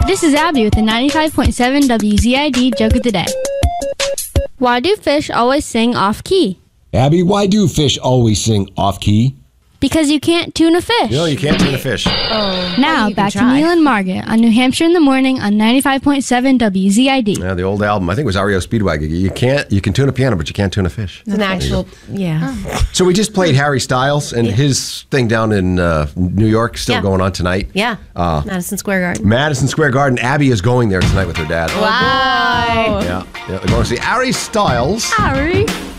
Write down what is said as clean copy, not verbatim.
This is Abby with the 95.7 WZID Joke of the Day. Why do fish always sing off-key? Abby, why do fish always sing off-key? Because you can't tune a fish. No, you can't tune a fish. Now, back to Neil and Margaret on New Hampshire in the Morning on 95.7 WZID. Yeah, the old album. I think it was REO Speedwagon. You can tune a piano, but you can't tune a fish. It's an actual, So we just played Harry Styles, and his thing down in New York still going on tonight. Yeah. Madison Square Garden. Madison Square Garden. Abby is going there tonight with her dad. Wow. Yeah. They're going to see Harry Styles. Harry.